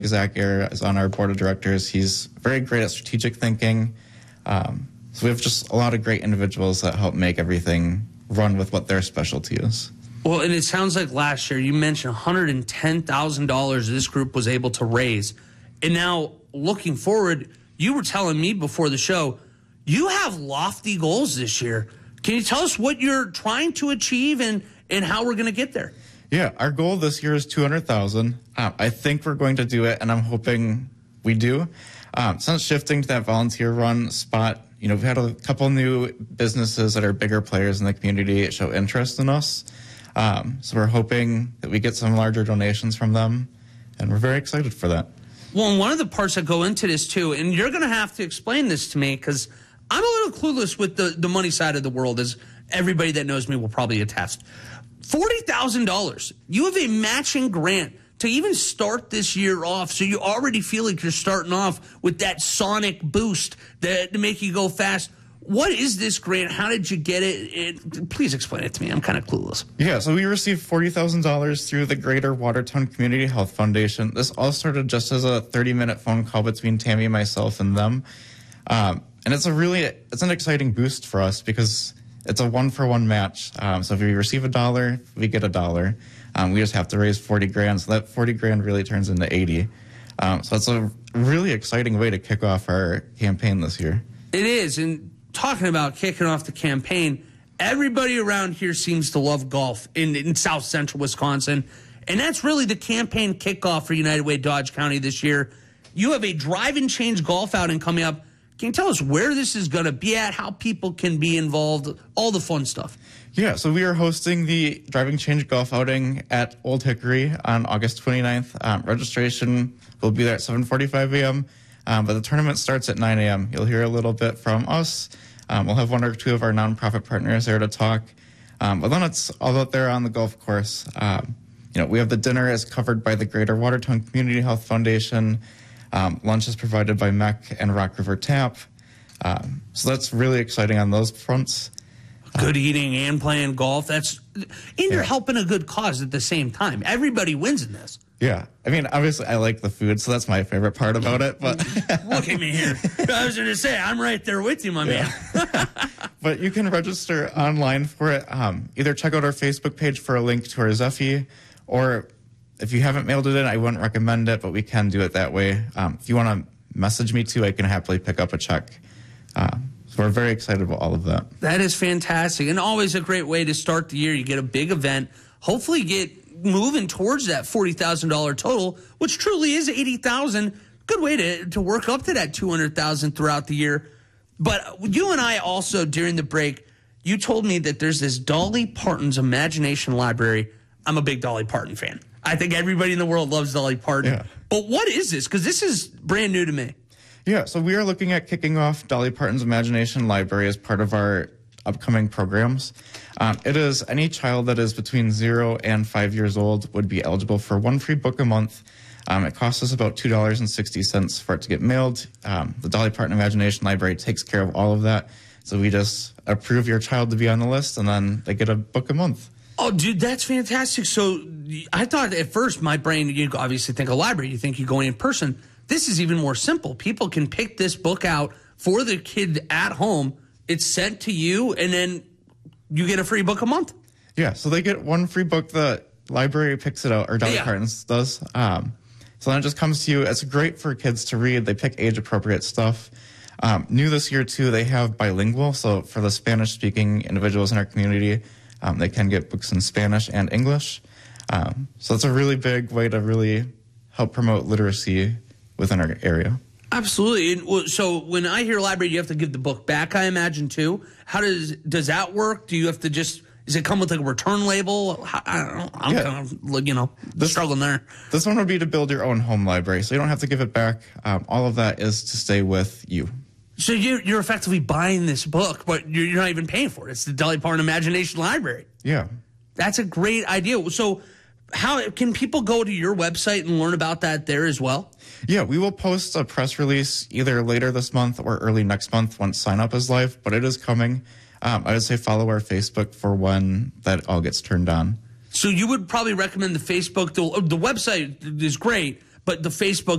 Zach Ayer is on our board of directors. He's very great at strategic thinking. So we have just a lot of great individuals that help make everything run with what their specialty is. Well, and it sounds like last year you mentioned $110,000 this group was able to raise. And now looking forward, you were telling me before the show, you have lofty goals this year. Can you tell us what you're trying to achieve and how we're going to get there? Yeah, our goal this year is $200,000. I think we're going to do it, and I'm hoping we do. Since shifting to that volunteer run spot, we've had a couple new businesses that are bigger players in the community show interest in us. So we're hoping that we get some larger donations from them, and we're very excited for that. Well, and one of the parts that go into this, too, and you're going to have to explain this to me because I'm a little clueless with the money side of the world, as everybody that knows me will probably attest. $40,000. You have a matching grant to even start this year off, so you already feel like you're starting off with that sonic boost to make you go fast. What is this grant? How did you get it? Please explain it to me. I'm kind of clueless. Yeah, so we received $40,000 through the Greater Watertown Community Health Foundation. This all started just as a 30-minute phone call between Tammy, myself, and them. And it's an exciting boost for us because it's a one-for-one match. So if we receive $1, we get $1. We just have to raise $40,000, so that $40,000 really turns into 80. So it's a really exciting way to kick off our campaign this year. It is, and talking about kicking off the campaign, everybody around here seems to love golf in South Central Wisconsin, and that's really the campaign kickoff for United Way Dodge County this year. You have a drive and change golf outing coming up. Can you tell us where this is going to be at, how people can be involved, all the fun stuff? Yeah, so we are hosting the Driving Change Golf Outing at Old Hickory on August 29th. Registration will be there at 7:45 a.m., but the tournament starts at 9 a.m. You'll hear a little bit from us. We'll have one or two of our nonprofit partners there to talk. But then it's all out there on the golf course. We have the dinner is covered by the Greater Watertown Community Health Foundation. Lunch is provided by MEC and Rock River Tap. So that's really exciting on those fronts. Good eating and playing golf. You're helping a good cause at the same time. Everybody wins in this. Yeah. I mean, obviously, I like the food, so that's my favorite part about it. But look at me here. I was going to say, I'm right there with you, my man. But you can register online for it. Either check out our Facebook page for a link to our Zeffie, or if you haven't mailed it in, I wouldn't recommend it, but we can do it that way. If you want to message me too, I can happily pick up a check. So we're very excited about all of that. That is fantastic, and always a great way to start the year. You get a big event, hopefully get moving towards that $40,000 total, which truly is $80,000. Good way to work up to that $200,000 throughout the year. But you and I also, during the break, you told me that there's this Dolly Parton's Imagination Library. I'm a big Dolly Parton fan. I think everybody in the world loves Dolly Parton. Yeah. But what is this? Because this is brand new to me. Yeah, so we are looking at kicking off Dolly Parton's Imagination Library as part of our upcoming programs. It is any child that is between 0 and 5 years old would be eligible for one free book a month. It costs us about $2.60 for it to get mailed. The Dolly Parton Imagination Library takes care of all of that. So we just approve your child to be on the list, and then they get a book a month. Oh, dude, that's fantastic. So I thought at first, my brain, you obviously think a library, you think you go in person. This is even more simple. People can pick this book out for the kid at home. It's sent to you, and then you get a free book a month. Yeah, so they get one free book. The library picks it out, or Dolly Parton's does. So then it just comes to you. It's great for kids to read. They pick age-appropriate stuff. New this year, too, they have bilingual. So for the Spanish-speaking individuals in our community, they can get books in Spanish and English. So it's a really big way to really help promote literacy within our area. Absolutely. So when I hear library, you have to give the book back, I imagine, too. How does that work? Do you have to does it come with like a return label? I don't know. I'm kind of, struggling there. This one would be to build your own home library, so you don't have to give it back. All of that is to stay with you. So you're effectively buying this book, but you're not even paying for it. It's the Dolly Parton Imagination Library. Yeah. That's a great idea. So how can people go to your website and learn about that there as well? Yeah, we will post a press release either later this month or early next month once sign up is live, but it is coming. I would say follow our Facebook for when that all gets turned on. So you would probably recommend the Facebook. The website is great, but the Facebook